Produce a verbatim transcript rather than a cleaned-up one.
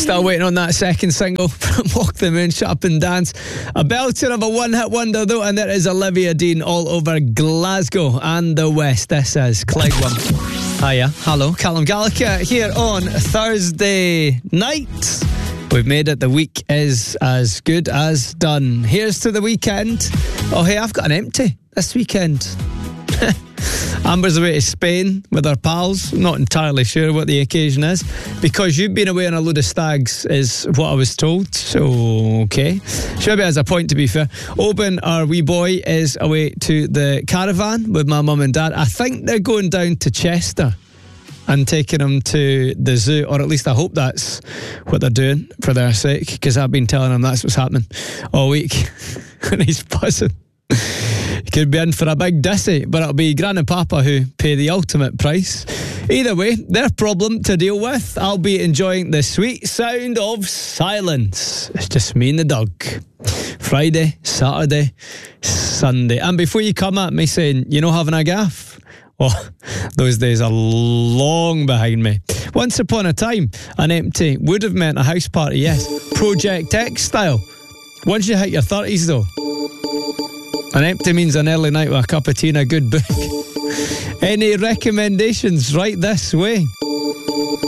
Still waiting on that second single from Walk the Moon, Shut Up and Dance. A belter of a one-hit wonder though, and there is Olivia Dean all over Glasgow and the West. This is Clegg One. Hiya, hello, Callum Gallagher here on Thursday night. We've made it. The week is as good as done. Here's to the weekend. Oh hey, I've got an empty this weekend. Amber's away to Spain with her pals. Not entirely sure what the occasion is. Because you've been away on a load of stags is what I was told. So, okay. She maybe has a point, to be fair. Oban, our wee boy, is away to the caravan with my mum and dad. I think they're going down to Chester and taking him to the zoo, or at least I hope that's what they're doing for their sake, because I've been telling him that's what's happening all week. And he's buzzing. He could be in for a big dissy, but it'll be Gran and Papa who pay the ultimate price. Either way, their problem to deal with. I'll be enjoying the sweet sound of silence. It's just me and the dog. Friday, Saturday, Sunday. And before you come at me saying, you know, having a gaff, well, those days are long behind me. Once upon a time, an empty would have meant a house party, yes. Project X style. Once you hit your thirties, though, an empty means an early night with a cup of tea and a good book. Any recommendations right this way?